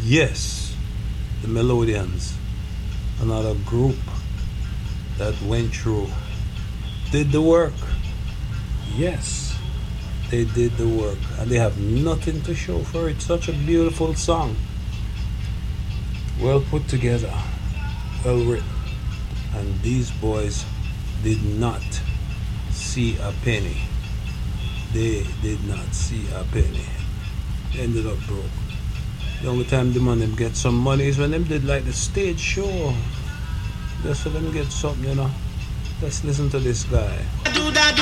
Yes, the Melodians, another group that went through, did the work. Yes, they did the work, and they have nothing to show for it. Such a beautiful song, well put together, well written, and these boys did not see a penny. They did not see a penny. They ended up broke. The only time the man them get some money is when them did like the stage show. Just so them get something, you know. Let's listen to this guy.